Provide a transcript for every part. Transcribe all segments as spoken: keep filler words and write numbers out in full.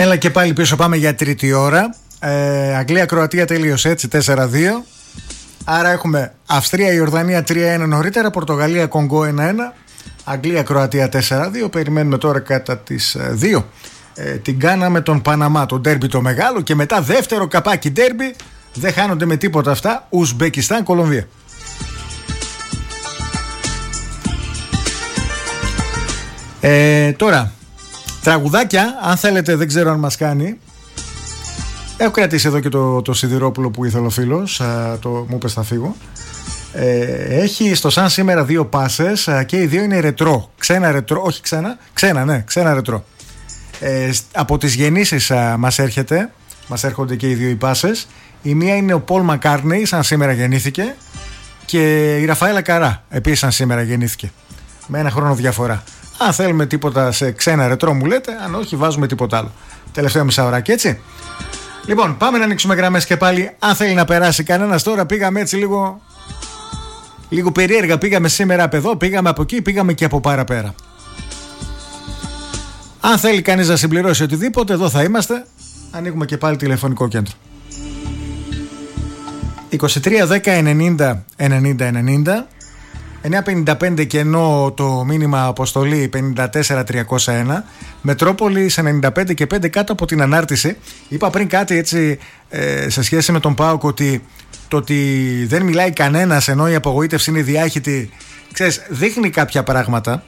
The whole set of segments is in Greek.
Έλα και πάλι πίσω, πάμε για τρίτη ώρα. ε, Αγγλία-Κροατία τελείωσε έτσι τέσσερα δύο. Άρα έχουμε Αυστρία-Ιορδανία τρία ένα νωρίτερα, Πορτογαλία-Κονγκό ένα ένα, Αγγλία-Κροατία τέσσερα δύο. Περιμένουμε τώρα κατά τις δύο ε, την Γκάνα με τον Παναμά, το ντέρμπι το μεγάλο. Και μετά δεύτερο καπάκι ντέρμπι, δεν χάνονται με τίποτα αυτά, Ουσμπεκιστάν-Κολομβία. ε, Τώρα τραγουδάκια, αν θέλετε, δεν ξέρω αν μας κάνει. Έχω κρατήσει εδώ και το, το Σιδηρόπουλο που ήθελε ο φίλος, το, μου είπε θα φύγω. ε, Έχει στο σαν σήμερα δύο πάσες και οι δύο είναι ρετρό. Ξένα ρετρό, όχι ξένα, ξένα ναι, ξένα ρετρό. ε, Από τις γεννήσεις α, μας έρχεται, μας έρχονται και οι δύο οι πάσες. Η μία είναι ο Πολ Μακάρνεϊ, σαν σήμερα γεννήθηκε. Και η Ραφαέλα Καρά, επίσης σαν σήμερα γεννήθηκε, με ένα χρόνο διαφορά. Αν θέλουμε τίποτα σε ξένα ρετρό μου λέτε, αν όχι βάζουμε τίποτα άλλο. Τελευταίο μισάωράκι, έτσι. Λοιπόν, πάμε να ανοίξουμε γραμμές και πάλι. Αν θέλει να περάσει κανένας τώρα, πήγαμε έτσι λίγο λίγο περίεργα. Πήγαμε σήμερα από εδώ, πήγαμε από εκεί, πήγαμε και από παραπέρα. Αν θέλει κανείς να συμπληρώσει οτιδήποτε, εδώ θα είμαστε. Ανοίγουμε και πάλι τηλεφωνικό κέντρο. είκοσι τρία δέκα ενενήντα ενενήντα ενενήντα, εννιά πενήντα πέντε και ενώ το μήνυμα αποστολή πενήντα τέσσερα τριακόσια ένα, Μετρόπολης ενενήντα πέντε και πέντε κάτω από την ανάρτηση. Είπα πριν κάτι έτσι ε, σε σχέση με τον ΠΑΟΚ, ότι το ότι δεν μιλάει κανένας ενώ η απογοήτευση είναι διάχυτη, ξέρεις, δείχνει κάποια πράγματα.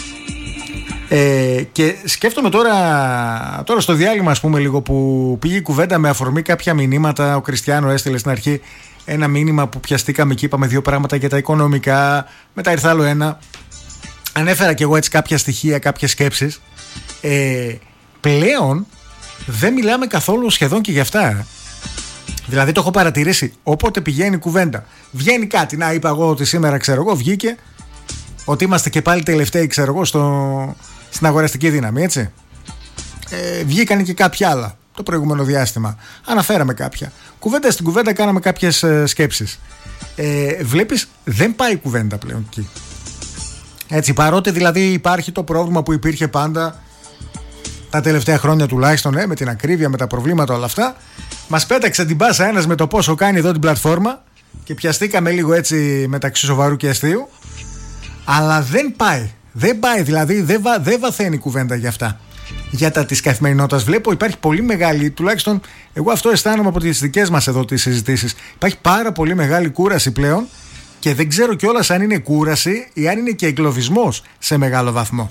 Ε, και σκέφτομαι τώρα, τώρα στο διάλειμμα, ας πούμε, λίγο που πήγε η κουβέντα με αφορμή κάποια μηνύματα. Ο Κριστιάνο έστειλε στην αρχή ένα μήνυμα που πιαστήκαμε και είπαμε δύο πράγματα για τα οικονομικά. Μετά ήρθε άλλο ένα. Ανέφερα κι εγώ έτσι κάποια στοιχεία, κάποιες σκέψεις. Ε, πλέον δεν μιλάμε καθόλου σχεδόν και γι' αυτά. Δηλαδή το έχω παρατηρήσει. Όποτε πηγαίνει η κουβέντα, βγαίνει κάτι. Να, είπα εγώ ότι σήμερα, ξέρω εγώ, βγήκε ότι είμαστε και πάλι τελευταίοι, ξέρω εγώ, στο, στην αγοραστική δύναμη, έτσι. Ε, βγήκαν και κάποια άλλα το προηγούμενο διάστημα. Αναφέραμε κάποια. Κουβέντα στην κουβέντα κάναμε κάποιες ε, σκέψεις. Ε, βλέπεις, δεν πάει η κουβέντα πλέον εκεί. Έτσι, παρότι δηλαδή υπάρχει το πρόβλημα που υπήρχε πάντα τα τελευταία χρόνια τουλάχιστον, ε, με την ακρίβεια, με τα προβλήματα, όλα αυτά. Μας πέταξε την πάσα ένας με το πόσο κάνει εδώ την πλατφόρμα και πιαστήκαμε λίγο έτσι μεταξύ σοβαρού και αστείου. Αλλά δεν πάει. Δεν πάει, δηλαδή δεν, βα, δεν βαθαίνει η κουβέντα για αυτά. Για τα της καθημερινότητας βλέπω υπάρχει πολύ μεγάλη, τουλάχιστον εγώ αυτό αισθάνομαι από τις δικές μας εδώ τις συζητήσεις. Υπάρχει πάρα πολύ μεγάλη κούραση πλέον και δεν ξέρω κιόλας αν είναι κούραση ή αν είναι και εγκλωβισμός σε μεγάλο βαθμό.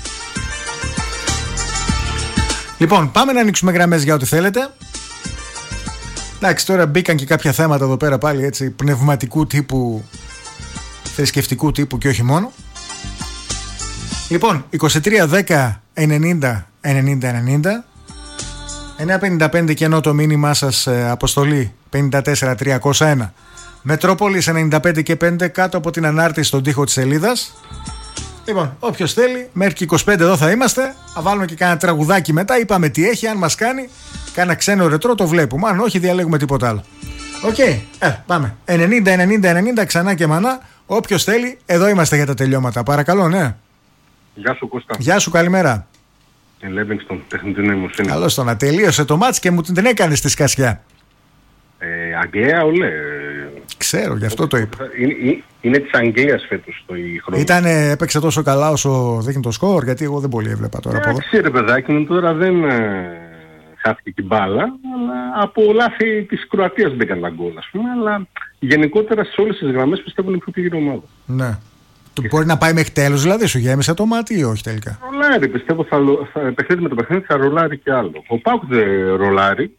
Λοιπόν, πάμε να ανοίξουμε γραμμές για ό,τι θέλετε. Εντάξει, τώρα μπήκαν και κάποια θέματα εδώ πέρα πάλι έτσι πνευματικού τύπου, θρησκευτικού τύπου και όχι μόνο. Λοιπόν, είκοσι τρία δέκα ενενήντα ενενήντα ενενήντα, εννιά πενήντα πέντε και ενώ το μήνυμά σας ε, αποστολή πενήντα τέσσερα τριακόσια ένα, Μετρόπολης ενενήντα πέντε και πέντε κάτω από την ανάρτηση στον τοίχο της σελίδας. Λοιπόν, όποιος θέλει, μέχρι και είκοσι πέντε εδώ θα είμαστε. Θα βάλουμε και κάνα τραγουδάκι μετά. Είπαμε τι έχει, αν μας κάνει κάνα ξένο ρετρό το βλέπουμε. Αν όχι, διαλέγουμε τίποτα άλλο. Οκ, okay. ε, πάμε. ενενήντα ενενήντα ενενήντα ξανά και μανά. Όποιος θέλει, εδώ είμαστε για τα τελειώματα. Παρακαλώ, ναι. Γεια σου, Κώστα. Γεια σου, καλημέρα. Λέβινγκστον, τεχνητή νοημοσύνη. Καλώς το να τελείωσε το μάτς και μου την έκανε στη σκασιά. Ε, Αγγλία, ολέ. Ξέρω, γι' αυτό το είπα. Είναι, είναι της Αγγλίας φέτος το η χρόνο. Ήτανε, έπαιξε τόσο καλά όσο δείχνει το σκορ, γιατί εγώ δεν πολύ έβλεπα τώρα από εδώ. Ξέρε παιδάκι μου, τώρα δεν ε, χάθηκε την μπάλα, αλλά από λάθη της Κροατίας δεν έκανε γκολ, ας πούμε, αλλά γενικότερα σε όλες τις γραμμές πιστεύω είναι πιο πλήρη ομάδα. Ναι. Και μπορεί να πάει μέχρι τέλος, δηλαδή σου γέμισε το μάτι ή όχι τελικά? Ρολάρι, πιστεύω θα, θα παιχνίδι με το παιχνίδι θα ρολάρει και άλλο. Ο Πάουκ δεν ρολάρει.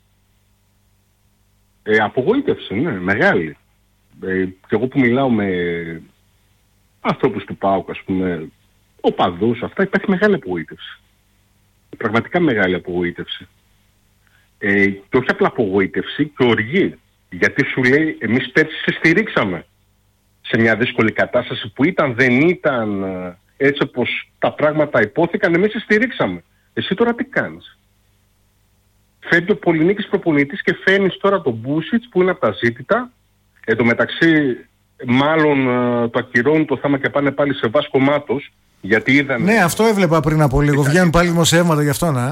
Ε, απογοήτευσε, ναι, μεγάλη. Ε, και εγώ που μιλάω με ανθρώπους του ΠΑΟΚ, ας πούμε, οπαδούς, αυτά, υπάρχει μεγάλη απογοήτευση. Πραγματικά μεγάλη απογοήτευση. Ε, και όχι απλά απογοήτευση, και οργή. Γιατί σου λέει, εμείς πέρσι σε στηρίξαμε σε μια δύσκολη κατάσταση που ήταν, δεν ήταν έτσι όπως τα πράγματα υπόθηκαν, εμείς σε στηρίξαμε. Εσύ τώρα τι κάνεις? Φέρνει ο Πολυνίκης προπονητής και φέρνεις τώρα τον Μπούσιτς που είναι από τα ζήτητα. Εν τω μεταξύ, μάλλον το ακυρώνουν το θέμα και πάνε πάλι σε Βάσκο Μάτος. Γιατί είδαν. Ναι, αυτό έβλεπα πριν από λίγο. Βγαίνουν πάλι δημοσιεύματα γι' αυτό, να.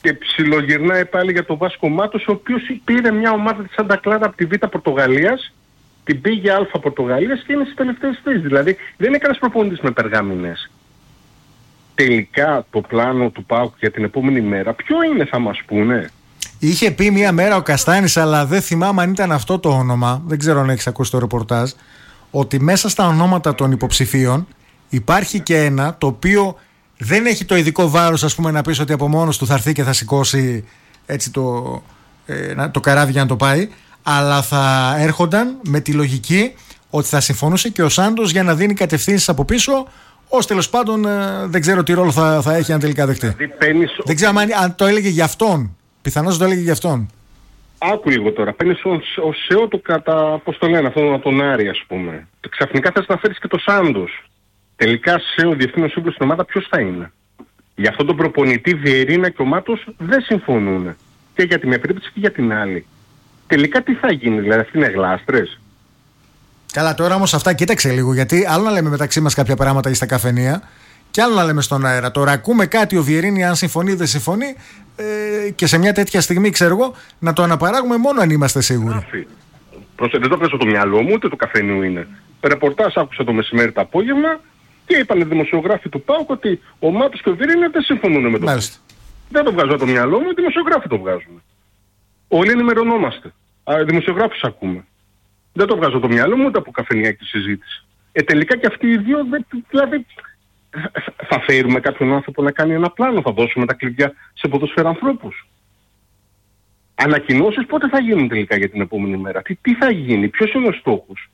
Και ψιλογυρνάει πάλι για τον Βάσκο Μάτος, ο οποίος πήρε μια ομάδα της Σάντα Κλάρα από τη Β' Πορτογαλίας, την πήγε Α Πορτογαλίας και είναι στις τελευταίες θέσεις. Δηλαδή δεν είναι κανένας προπονητής με περγάμηνες. Τελικά το πλάνο του ΠΑΟΚ για την επόμενη μέρα ποιο είναι, θα μας πούνε? Είχε πει μία μέρα ο Καστάνης, αλλά δεν θυμάμαι αν ήταν αυτό το όνομα, δεν ξέρω αν έχεις ακούσει το ρεπορτάζ, ότι μέσα στα ονόματα των υποψηφίων υπάρχει και ένα το οποίο δεν έχει το ειδικό βάρος, ας πούμε, να πεις ότι από μόνος του θα έρθει και θα σηκώσει έτσι το, ε, το καράβι για να το πάει, αλλά θα έρχονταν με τη λογική ότι θα συμφωνούσε και ο Σάντος για να δίνει κατευθύνσεις από πίσω, ως τέλος πάντων ε, δεν ξέρω τι ρόλο θα, θα έχει αν τελικά δεχτεί. Δηλαδή, δεν ξέρω αν, αν το έλεγε για αυτόν. Πιθανώς το έλεγε για αυτόν. Άκου λίγο τώρα. Παίρνεις ο ΣΕΟ το κατά, πώς το λένε, αυτόν τον Άρη, ας πούμε. Ξαφνικά θες να φέρεις και το Σάντος. Τελικά ΣΕΟ, διευθύνων σύμβουλος στην ομάδα, ποιος θα είναι? Για αυτόν τον προπονητή Βιερίνα και ο Μάτος δεν συμφωνούν. Και για τη μία περίπτωση και για την άλλη. Τελικά τι θα γίνει, δηλαδή αυτοί είναι γλάστρες? Καλά, τώρα όμως αυτά κοίταξε λίγο, γιατί άλλο να λέμε μεταξύ μας κάποια πράγματα ή στα καφενεία, και άλλο να λέμε στον αέρα. Τώρα ακούμε κάτι ο Βιερίνη, αν συμφωνεί ή δεν συμφωνεί, ε, και σε μια τέτοια στιγμή, ξέρω εγώ, να το αναπαράγουμε μόνο αν είμαστε σίγουροι. Προσε... Δεν το πέσω το μυαλό μου, ούτε του καφενείου είναι. Ρεπορτάζ άκουσα το μεσημέρι το απόγευμα και είπαν οι δημοσιογράφοι του ΠΑΟΚ ότι ο Μάτος και ο Βιερίνη δεν συμφωνούν με το ΠΑΟΚ. Δεν το βγάζω από το μυαλό μου, οι δημοσιογράφοι το βγάζουν. Όλοι ενημερωνόμαστε. Α, δημοσιογράφους ακούμε. Δεν το βγάζω από το μυαλό μου, ούτε από καφενειακή συζήτηση. Ε, τελικά και αυτοί οι δύο, δηλαδή, θα φέρουμε κάποιον άνθρωπο να κάνει ένα πλάνο, θα δώσουμε τα κλειδιά σε ποδοσφαίρα ανθρώπους. Ανακοινώσεις πότε θα γίνουν τελικά για την επόμενη μέρα? Τι, τι θα γίνει, ποιος είναι ο στόχος?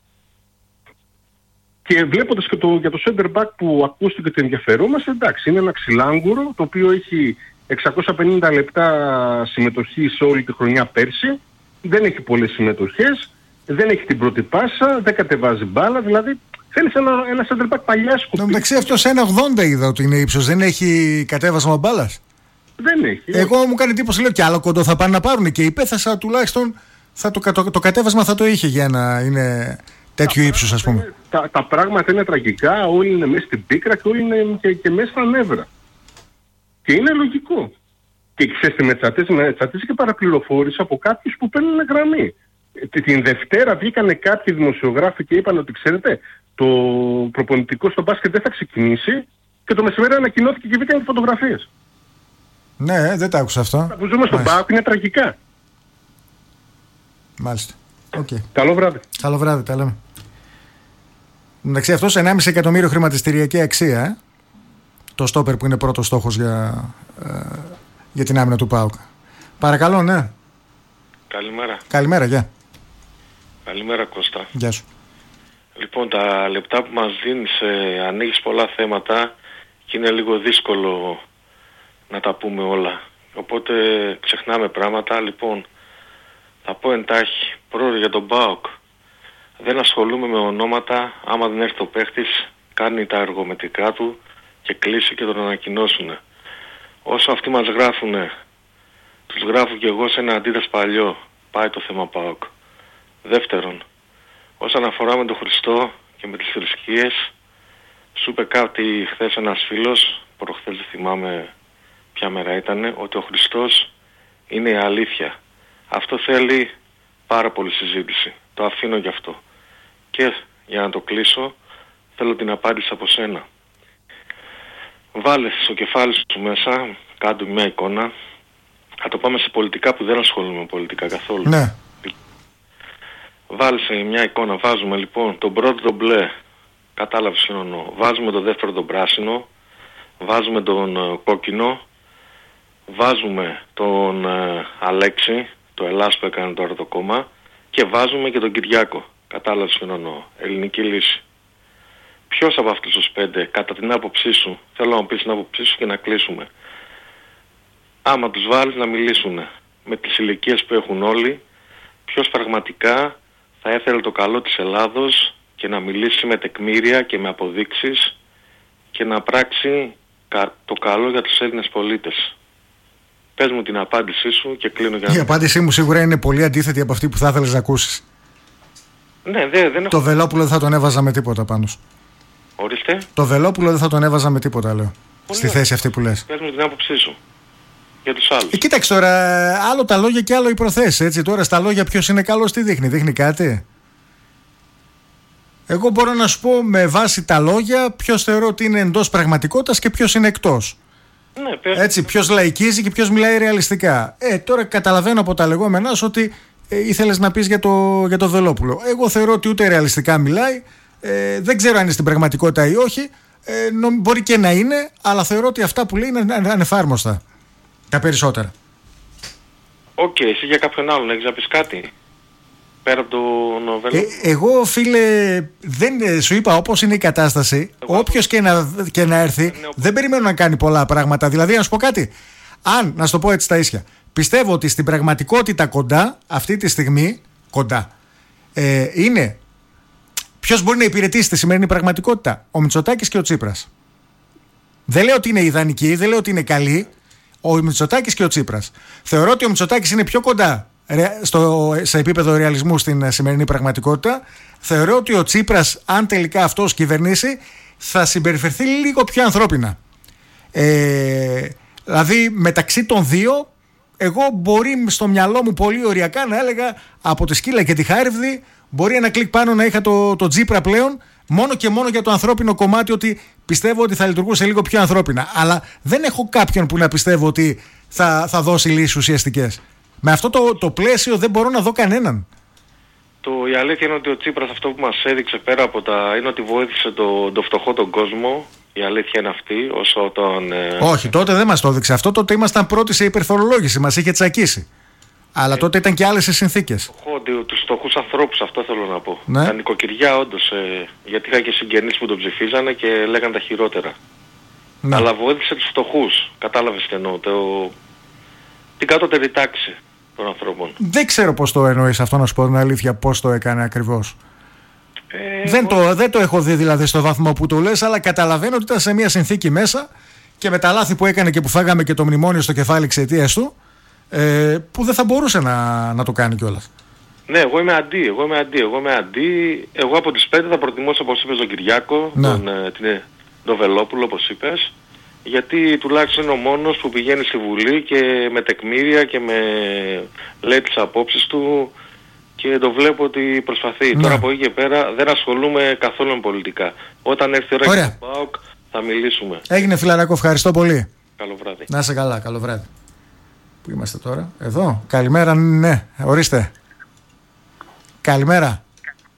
Και βλέποντας και το, για το center back που ακούστηκε και ενδιαφερόμαστε, εντάξει, είναι ένα ξυλάγκουρο το οποίο έχει εξακόσια πενήντα λεπτά συμμετοχή σε όλη τη χρονιά πέρσι, δεν έχει πολλές συμμετοχές, δεν έχει την πρώτη πάσα, δεν κατεβάζει μπάλα, δηλαδή θέλεις ένα, ένα center back παλιάσκοπη. Εντάξει, αυτός ένα ογδόντα είδα ότι είναι ύψος, δεν έχει κατέβασμα μπάλας. Δεν έχει. Εγώ μου κάνει εντύπωση, λέω, κι άλλο κοντό θα πάνε να πάρουν, και η Πέθασα τουλάχιστον θα το, το, το κατέβασμα θα το είχε για να είναι τέτοιου ύψους, ας πούμε. Τα, τα πράγματα είναι τραγικά, όλοι είναι μέσα στην πίκρα και όλοι είναι και, και μέσα στα νεύρα. Και είναι λογικό. Και ξέρεις, με τσατίζει και παραπληροφόρηση από κάποιους που παίρνουν γραμμή. Την Δευτέρα βγήκανε κάποιοι δημοσιογράφοι και είπαν ότι, ξέρετε, το προπονητικό στο μπάσκετ δεν θα ξεκινήσει, και το μεσημέρι ανακοινώθηκε και βγήκαν οι φωτογραφίες. Ναι, δεν τα άκουσα αυτό. Τα που ζούμε στον ΠΑΟΚ είναι τραγικά. Μάλιστα. Okay. Καλό βράδυ. Καλό βράδυ, τα λέμε. Εντάξει, αυτός ενάμιση εκατομμύριο χρηματιστηριακή αξία, ε? Το στόπερ που είναι πρώτος στόχος για, ε, για την άμυνα του ΠΑΟΚ. Παρακαλώ, ναι. Καλημέρα. Καλημέρα, γεια. Καλημέρα, Κώστα. Γεια σου. Λοιπόν, τα λεπτά που μας δίνεις, ε, ανοίγεις πολλά θέματα και είναι λίγο δύσκολο να τα πούμε όλα. Οπότε ξεχνάμε πράγματα. Λοιπόν, θα πω εντάχει. Πρώτα για τον ΠΑΟΚ. Δεν ασχολούμαι με ονόματα. Άμα δεν έρθει ο παίχτης, κάνει τα εργομετρικά του και κλείσει και τον ανακοινώσουν. Όσο αυτοί μας γράφουνε, τους γράφω και εγώ σε ένα αντίδρας παλιό. Πάει το θέμα ΠΑΟΚ. Δεύτερον, όσον αφορά με τον Χριστό και με τις θρησκείες, σου είπε κάτι χθες ένας φίλος, προχθές δεν θυμάμαι ποια μέρα ήτανε, ότι ο Χριστός είναι η αλήθεια. Αυτό θέλει πάρα πολύ συζήτηση. Το αφήνω γι' αυτό. Και για να το κλείσω, θέλω την απάντηση από σένα. Βάλε στο κεφάλι σου μέσα, κάτω μια εικόνα. Θα το πάμε σε πολιτικά που δεν ασχολούμαι με πολιτικά καθόλου. Ναι. Βάλε σε μια εικόνα, βάζουμε λοιπόν τον πρώτο τον μπλε, κατάλαβες τι εννοώ. Βάζουμε τον δεύτερο τον πράσινο, βάζουμε τον uh, κόκκινο, βάζουμε τον uh, Αλέξη, το Ελλάς που έκανε τώρα το κόμμα, και βάζουμε και τον Κυριάκο. Κατάλαβες τι εννοώ. Ελληνική λύση. Ποιος από αυτούς τους πέντε, κατά την άποψή σου, θέλω να μου πεις την άποψή σου και να κλείσουμε. Άμα τους βάλεις να μιλήσουν με τις ηλικίες που έχουν όλοι, ποιος πραγματικά θα έθελε το καλό της Ελλάδος και να μιλήσει με τεκμήρια και με αποδείξεις και να πράξει το καλό για τους Έλληνες πολίτες. Πες μου την απάντησή σου και κλείνω για να... Η απάντησή μου σίγουρα είναι πολύ αντίθετη από αυτή που θα ήθελες να ακούσεις. Ναι, δε, δεν έχω... Το Βελόπουλο δεν θα τον έβαζα με τίποτα πάνω σου. Ορίστε. Το Βελόπουλο δεν θα τον έβαζα με τίποτα, λέω. Πολύ στη θέση αυτή που λες. Πες μου την άποψή σου. για τους άλλους. Ε, κοίταξε τώρα, άλλο τα λόγια και άλλο οι προθέσεις, έτσι. Τώρα στα λόγια ποιος είναι καλός, τι δείχνει, δείχνει κάτι. Εγώ μπορώ να σου πω με βάση τα λόγια ποιος θεωρώ ότι είναι εντός πραγματικότητας και ποιος είναι εκτός. Ναι, πες. Έτσι, ποιος λαϊκίζει και ποιος μιλάει ρεαλιστικά. Ε, τώρα καταλαβαίνω από τα λεγόμενά σου ότι ε, ήθελες να πεις για το, για το Βελόπουλο. Εγώ θεωρώ ότι ούτε ρεαλιστικά μιλάει. Ε, δεν ξέρω αν είναι στην πραγματικότητα ή όχι. Ε, νο, μπορεί και να είναι, αλλά θεωρώ ότι αυτά που λέει είναι ανεφάρμοστα. Τα περισσότερα. Οκ, okay, εσύ για κάποιον άλλον έχεις να πεις κάτι πέρα από το Βελόπουλο? Ε, εγώ φίλε, δεν, σου είπα όπως είναι η κατάσταση, όποιος και να, και να έρθει, ναι, δεν περιμένω να κάνει πολλά πράγματα. Δηλαδή, να σου πω κάτι, αν, να σου το πω έτσι στα ίσια, πιστεύω ότι στην πραγματικότητα κοντά, αυτή τη στιγμή, κοντά, ε, είναι ποιος μπορεί να υπηρετήσει τη σημερινή πραγματικότητα, ο Μητσοτάκης και ο Τσίπρας. Δεν λέω ότι είναι ιδανική, δεν λέω ότι είναι καλή, ο Μητσοτάκης και ο Τσίπρας. Θεωρώ ότι ο Μητσοτάκης είναι πιο κοντά στο, σε επίπεδο ρεαλισμού στην σημερινή πραγματικότητα. Θεωρώ ότι ο Τσίπρας, αν τελικά αυτός κυβερνήσει, θα συμπεριφερθεί λίγο πιο ανθρώπινα. Ε, δηλαδή μεταξύ των δύο, εγώ μπορεί στο μυαλό μου πολύ οριακά να έλεγα από τη Σκύλα και τη Χάριβδη, μπορεί ένα κλικ πάνω να είχα το, το Τσίπρα πλέον, μόνο και μόνο για το ανθρώπινο κομμάτι, ότι πιστεύω ότι θα λειτουργούσε λίγο πιο ανθρώπινα. Αλλά δεν έχω κάποιον που να πιστεύω ότι θα, θα δώσει λύσεις ουσιαστικές. Με αυτό το, το πλαίσιο δεν μπορώ να δω κανέναν. Το, η αλήθεια είναι ότι ο Τσίπρας αυτό που μας έδειξε πέρα από τα... είναι ότι βοήθησε το, το φτωχό τον κόσμο. Η αλήθεια είναι αυτή. Όσο τον, ε... Όχι, τότε δεν μας το έδειξε αυτό. Τότε ήμασταν πρώτοι σε υπερφορολόγηση. Μας είχε τσακίσει. Αλλά ε, τότε ήταν και άλλες οι συνθήκες. Τους φτωχούς ανθρώπους, αυτό θέλω να πω. Ναι. Τα νοικοκυριά όντως. Ε, γιατί είχα και συγγενείς που τον ψηφίζανε και λέγανε τα χειρότερα. Ναι. Αλλά βοήθησε τους φτωχούς. Κατάλαβες τι εννοώ. Το... την κατώτερη τάξη των ανθρώπων. Δεν ξέρω πώς το εννοείς αυτό, να σου πω την αλήθεια, πώς το έκανε ακριβώς. Ε, δεν, το, δεν το έχω δει δηλαδή στο βαθμό που το λες, αλλά καταλαβαίνω ότι ήταν σε μια συνθήκη μέσα και με τα λάθη που έκανε και που φάγαμε και το μνημόνιο στο κεφάλι εξαιτίας του, ε, που δεν θα μπορούσε να, να το κάνει κιόλας. Ναι, εγώ είμαι αντί, εγώ είμαι αντί, εγώ είμαι αντί. Εγώ από τις πέντε θα προτιμούσα, όπως είπες, τον Κυριάκο, ναι. τον, την, τον Βελόπουλο, όπως είπες. Γιατί τουλάχιστον είναι ο μόνος που πηγαίνει στη Βουλή και με τεκμήρια και με λέει τις απόψεις του και το βλέπω ότι προσπαθεί. Ναι. Τώρα από εκεί και πέρα δεν ασχολούμαι καθόλου με πολιτικά. Όταν έρθει η ώρα του ΠΑΟΚ θα μιλήσουμε. Έγινε φιλαράκο, ευχαριστώ πολύ. Καλό βράδυ. Να είσαι καλά, καλό βράδυ. Πού είμαστε τώρα, εδώ, καλημέρα, ναι, ορίστε. Καλημέρα.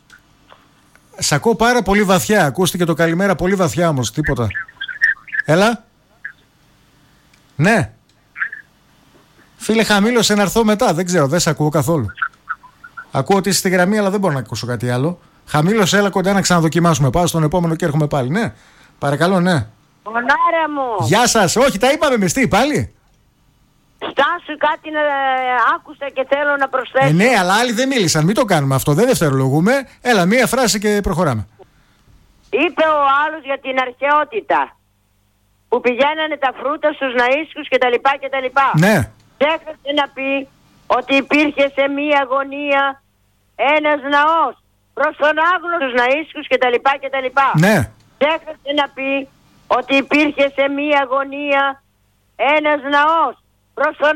Σ' ακούω πάρα πολύ βαθιά, ακούστηκε το καλημέρα πολύ βαθιά όμως, τίποτα. Έλα. Ναι. Φίλε, χαμήλωσε να έρθω μετά. Δεν ξέρω, δεν σε ακούω καθόλου. Ακούω ότι είσαι στη γραμμή, αλλά δεν μπορώ να ακούσω κάτι άλλο. Χαμήλωσε, έλα κοντά να ξαναδοκιμάσουμε. Πάω στον επόμενο και έρχομαι πάλι. Ναι. Παρακαλώ, ναι. Μονάρα μου. Γεια σας. Όχι, τα είπαμε με τι, πάλι. Στάσου κάτι να άκουσα και θέλω να προσθέσω. Ε, ναι, αλλά άλλοι δεν μίλησαν. Μην το κάνουμε αυτό. Δεν δευτερολογούμε. Έλα, μία φράση και προχωράμε. Είπε ο άλλος για την αρχαιότητα. Που πηγαίνανε τα φρούτα στους ναΐσκους και τα λοιπά και τα λοιπά. Ναι. Ξέχασε να πει ότι υπήρχε σε μία γωνία ένας ναός προς τον άγνωστο ναΐσκους και τα λοιπά και τα λοιπά. Ναι. Ξέχασε να πει ότι υπήρχε σε μία γωνία ένας ναός προς τον